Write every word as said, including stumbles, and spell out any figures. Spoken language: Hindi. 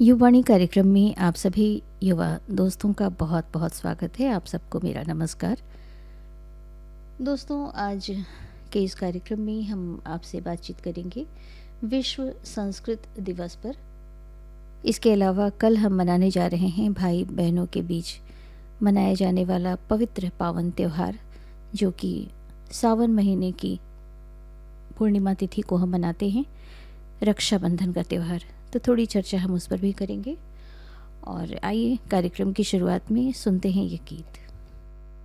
युवाणी कार्यक्रम में आप सभी युवा दोस्तों का बहुत बहुत स्वागत है। आप सबको मेरा नमस्कार। दोस्तों, आज के इस कार्यक्रम में हम आपसे बातचीत करेंगे विश्व संस्कृत दिवस पर। इसके अलावा कल हम मनाने जा रहे हैं भाई बहनों के बीच मनाया जाने वाला पवित्र पावन त्यौहार, जो कि सावन महीने की पूर्णिमा तिथि को हम मनाते हैं, रक्षाबंधन का त्यौहार। तो थोड़ी चर्चा हम उस पर भी करेंगे। और आइए कार्यक्रम की शुरुआत में सुनते हैं ये गीत।